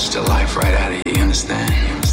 scratch the life right out of you, you understand?